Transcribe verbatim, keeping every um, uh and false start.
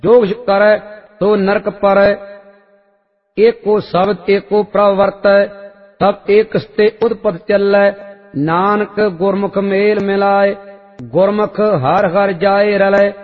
जो कुछ करै तो नरक परै। एको शब्द एको प्रवर्तै, तब एक स्ते उदपत चलै। नानक गुरमुख मेल मिलाए, गुरमुख हर हर जाए रलै।